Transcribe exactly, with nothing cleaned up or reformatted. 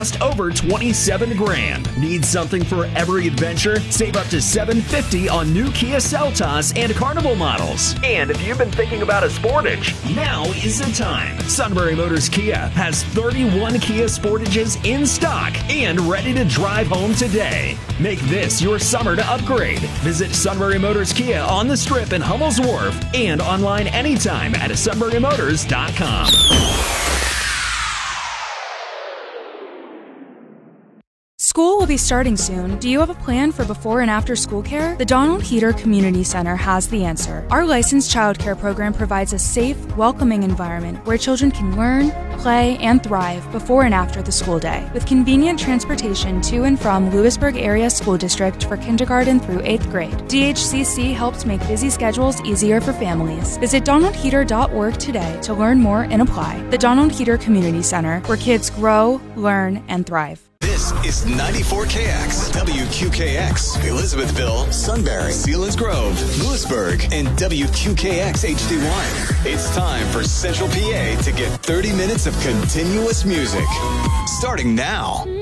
Just over twenty-seven grand. Need something for every adventure? Save up to seven hundred fifty dollars on new Kia Seltos and Carnival models. And if you've been thinking about a Sportage, now is the time. Sunbury Motors Kia has thirty-one Kia Sportages in stock and ready to drive home today. Make this your summer to upgrade. Visit Sunbury Motors Kia on the Strip in Hummel's Wharf and online anytime at sunbury motors dot com. School will be starting soon. Do you have a plan for before and after school care? The Donald Heater Community Center has the answer. Our licensed childcare program provides a safe, welcoming environment where children can learn, play, and thrive before and after the school day. With convenient transportation to and from Lewisburg Area School District for kindergarten through eighth grade. D H C C helps make busy schedules easier for families. Visit donald heater dot org today to learn more and apply. The Donald Heater Community Center, where kids grow, learn, and thrive. This is ninety-four K X, W Q K X, Elizabethville, Sunbury, Sealands Grove, Lewisburg, and W Q K X H D one. It's time for Central P A to get thirty minutes of continuous music. Starting now.